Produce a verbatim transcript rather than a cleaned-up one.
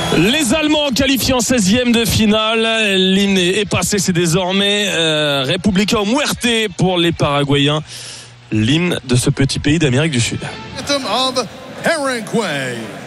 Les Allemands qualifiés en seizième de finale. L'hymne est passé, c'est désormais euh, República Muerte pour les Paraguayens. L'hymne de ce petit pays d'Amérique du Sud. Anthem of Paraguay.